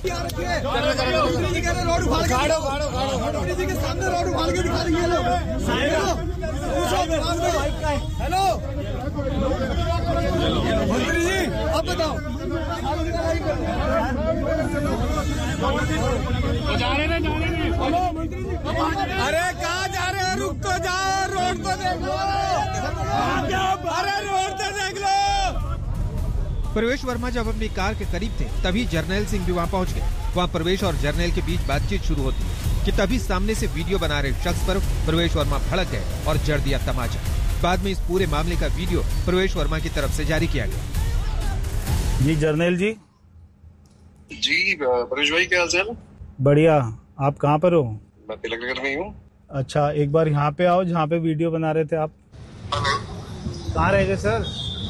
मंत्री जी कह रहे रोड उखाड़ के मंत्री जी के सामने रोड उखाड़ के दिखा रही है लोग। हेलो मंत्री जी अब बताओ अरे कहाँ जा रहे हैं? रुक तो जाओ, रोड तो देख लो। अरे रोड तो देख लो। प्रवेश वर्मा जब अपनी कार के करीब थे तभी जर्नैल सिंह भी वहाँ पहुँच गए। वहाँ प्रवेश और जर्नैल के बीच बातचीत शुरू होती है कि तभी सामने से वीडियो बना रहे शख्स पर प्रवेश वर्मा भड़क गए और जड़ दिया तमाचा। बाद में इस पूरे मामले का वीडियो प्रवेश वर्मा की तरफ से जारी किया गया। जी जर्नैल जी। जी प्रवेश भाई क्या हाल चाल? बढ़िया। आप कहाँ पर हो? मैं तिलक नगर में ही हूँ। अच्छा एक बार यहाँ पे आओ जहाँ पे वीडियो बना रहे थे आप। कहाँ रह गए सर?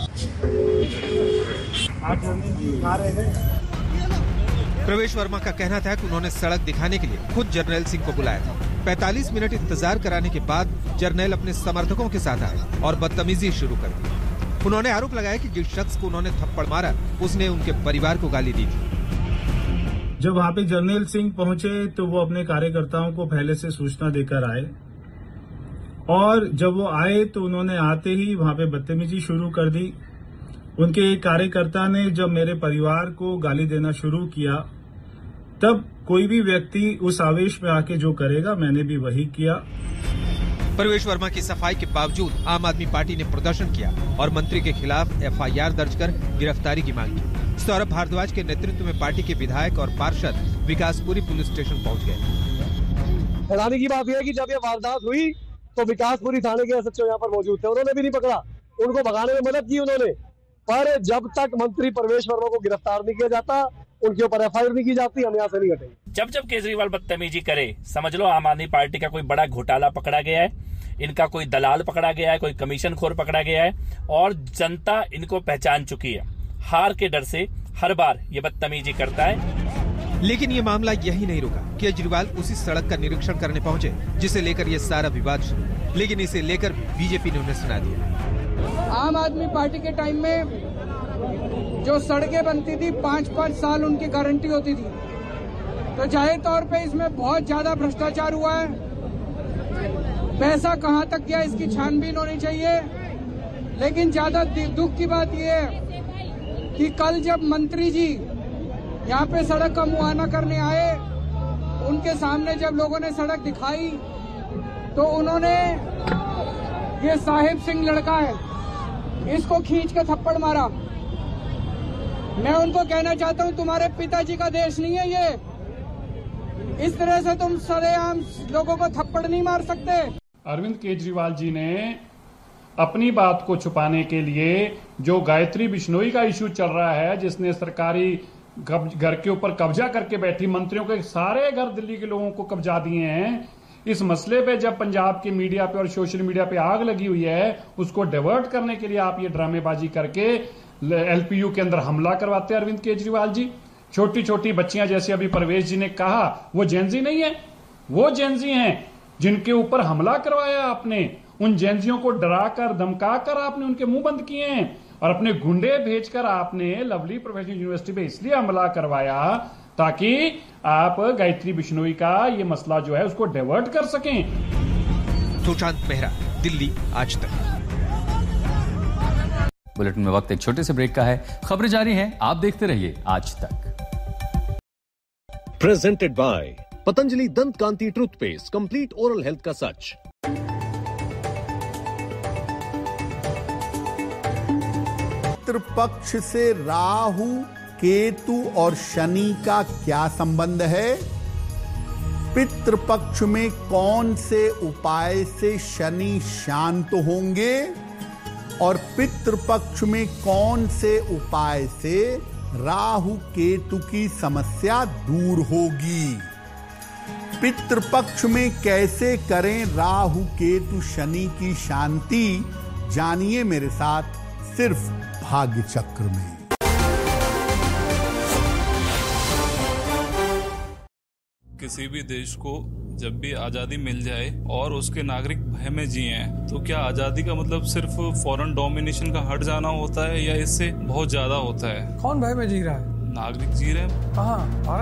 आप कहाँ रह गए? प्रवेश वर्मा का कहना था कि उन्होंने सड़क दिखाने के लिए खुद जर्नैल सिंह को बुलाया था। 45 मिनट इंतजार कराने के बाद जर्नैल अपने समर्थकों के साथ आए और बदतमीजी शुरू कर दी। उन्होंने आरोप लगाया कि जिस शख्स को उन्होंने थप्पड़ मारा उसने उनके परिवार को गाली दी थी। जब वहाँ पे जर्नैल सिंह पहुंचे तो वो अपने कार्यकर्ताओं को पहले से सूचना देकर आए और जब वो आए तो उन्होंने आते ही वहाँ पे बदतमीजी शुरू कर दी। उनके एक कार्यकर्ता ने जब मेरे परिवार को गाली देना शुरू किया तब कोई भी व्यक्ति उस आवेश में आके जो करेगा मैंने भी वही किया। प्रवेश वर्मा की सफाई के बावजूद आम आदमी पार्टी ने प्रदर्शन किया और मंत्री के खिलाफ FIR दर्ज कर गिरफ्तारी की मांग की। सौरभ भारद्वाज के नेतृत्व में पार्टी के विधायक और पार्षद विकासपुरी पुलिस स्टेशन पहुंच गए। हैरानी की बात यह है कि जब ये वारदात हुई तो विकासपुरी थाने के SHO यहाँ पर मौजूद थे। उन्होंने भी नहीं पकड़ा, उनको भगाने में मदद की उन्होंने, पर जब तक मंत्री प्रवेश वर्मा को गिरफ्तार नहीं किया जाता उनके ऊपर FIR नहीं की जाती, हम यहाँ से नहीं हटेंगे। जब केजरीवाल बदतमीजी करे समझ लो आम आदमी पार्टी का कोई बड़ा घोटाला पकड़ा गया है, इनका कोई दलाल पकड़ा गया है, कोई कमीशन खोर पकड़ा गया है और जनता इनको पहचान चुकी है। हार के डर से हर बार ये बदतमीजी करता है। लेकिन ये मामला यही नहीं रुका। केजरीवाल उसी सड़क का निरीक्षण करने पहुंचे जिसे लेकर ये सारा विवाद शुरू, लेकिन इसे लेकर बीजेपी ने उन्हें सुना दिया। आम आदमी पार्टी के टाइम में जो सड़कें बनती थी 5-5 साल उनकी गारंटी होती थी, तो जाहिर तौर पे इसमें बहुत ज्यादा भ्रष्टाचार हुआ है। पैसा कहां तक गया इसकी छानबीन होनी चाहिए। लेकिन ज्यादा दुख की बात यह है कि कल जब मंत्री जी यहाँ पे सड़क का मुआयना करने आए, उनके सामने जब लोगों ने सड़क दिखाई तो उन्होंने ये साहिब सिंह लड़का है इसको खींच के थप्पड़ मारा। मैं उनको कहना चाहता हूँ तुम्हारे पिताजी का देश नहीं है ये, इस तरह से तुम सरेआम लोगों को थप्पड़ नहीं मार सकते। अरविंद केजरीवाल जी ने अपनी बात को छुपाने के लिए जो गायत्री बिश्नोई का इश्यू चल रहा है, जिसने सरकारी घर के ऊपर कब्जा करके बैठी, मंत्रियों के सारे घर दिल्ली के लोगों को कब्जा दिए हैं, इस मसले पे जब पंजाब के मीडिया पे और सोशल मीडिया पे आग लगी हुई है, उसको डाइवर्ट करने के लिए आप ये ड्रामेबाजी करके LPU के अंदर हमला करवाते हैं अरविंद केजरीवाल जी। छोटी छोटी बच्चियां जैसे अभी प्रवेश जी ने कहा वो जेनजी नहीं है, वो जेनजी हैं जिनके ऊपर हमला करवाया आपने। उन जेनजियों को डराकर धमकाकर आपने उनके मुंह बंद किए हैं और अपने गुंडे भेजकर आपने लवली प्रोफेशनल यूनिवर्सिटी पे इसलिए हमला करवाया ताकि आप गायत्री बिश्नोई का ये मसला जो है उसको डाइवर्ट कर सकें। सुशांत मेहरा, दिल्ली आज तक। बुलेटिन में वक्त एक छोटे से ब्रेक का है, खबरें जारी हैं, आप देखते रहिए आज तक। प्रेजेंटेड बाय पतंजलि दंत कांति टूथपेस्ट, कंप्लीट ओरल हेल्थ का सच। पितृपक्ष से राहु, केतु और शनि का क्या संबंध है? पितृपक्ष में कौन से उपाय से शनि शांत होंगे और पितृपक्ष में कौन से उपाय से राहु केतु की समस्या दूर होगी? पितृपक्ष में कैसे करें राहु केतु शनि की शांति? जानिए मेरे साथ सिर्फ भाग्य चक्र में। किसी भी देश को जब भी आजादी मिल जाए और उसके नागरिक भय में जिए, तो क्या आजादी का मतलब सिर्फ फॉरेन डोमिनेशन का हट जाना होता है या इससे बहुत ज्यादा होता है? कौन भय में जी रहा है? नागरिक जी रहे हैं। कहाँ?